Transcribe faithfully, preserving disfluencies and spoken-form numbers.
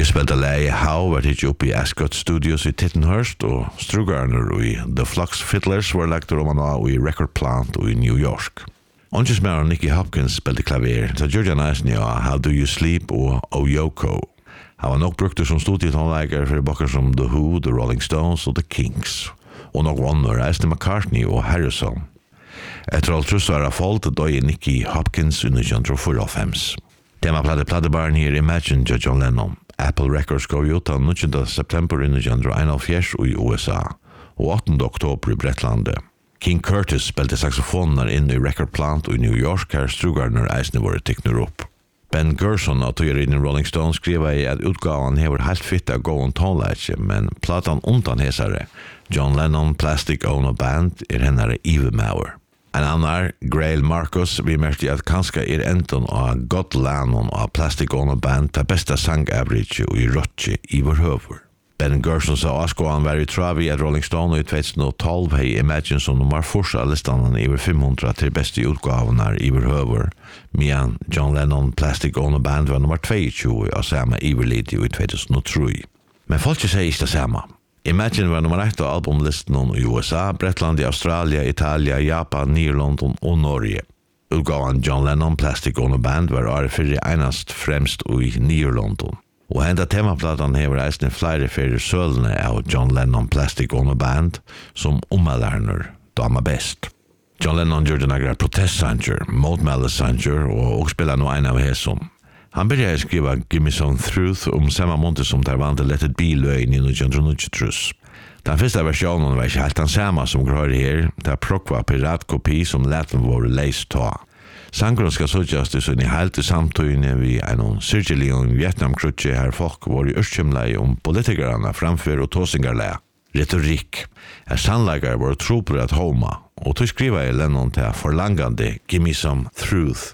Tog spelte leie How var tidlig oppe i Ascot Studios i Tittenhurst, og Strugarner og i The Flux Fiddlers var lagt om han av i Record Plant og i New York. Onges med han Nicky Hopkins spelte klaver, så gjorde han eisen ja How Do You Sleep og Oh Yoko. Han var nok brukt som studietonleikere for bakker som The Who, The Rolling Stones og The Kinks. Og nok vanner eisen McCartney og Harrison. Etter alt trus var det folk døy Nicky Hopkins under nittjen fyrtiofem. Tema plade pladebarn her Imagine til John Lennon. Apple Records gav ut av nittjende september i nittjen einogfjørs i U S A og åttende oktober i Bretlandet. King Curtis spilte saksofoner inn i Record Plant i New York her Strugarner eisne våre tikner opp. Ben Gerson av tøyer inn i Rolling Stones skriver i at utgaven hever helt fitt av gåen tonleitje, men platan undan hesare, John Lennon Plastic Ono Band, er hennare Eve Mauer. En annar, Grail Marcus, vi mærkte at kanskje er enten av God Lennon av Plastic Ono Band til besta sang-average og i røtje i vår høver. Ben Gerson sa Asko han var i travi at Rolling Stone i tjugohundratolv hei Imagine som nummer forsa listanen i over fem hundra til beste utgavene i vår høver, medan John Lennon Plastic Ono Band var nummer tjugotvå av samme iverlid i tjugohundratre. Men folk sier ikke det samme. Imagine var nummer ett av albumlisten i U S A, Bretland, Australia, Italia, Japan, Nederland og Norge. Utgaven John Lennon Plastic Ono Band var året fyrir einast fremst i Nederland. Og henda temaplatan hever eisne flere fyrir sølene av John Lennon Plastic Ono Band som ommelærner dama best. John Lennon gjorde nagra protestsanger, motmeldesanger og og spela no ein av hesum. Han började skriva Give Me Some Truth om samma månte som der vant Let It Be-løgn i nittjen nittiotre. Den første versjonen var ikke helt den samme som grør her, der prokk var piratkopi som laten våre leist ta. Sangren skal sågjast i sånn i helt i samtøyene vi en syrkjelig om Vietnamkrutje her folk var i ørskjemleie om politikerna framför og tåsingarleie. Retorik er sannleggere var tro på at homa, og tog skriva i Lennon til forlangande Give Me Some Truth.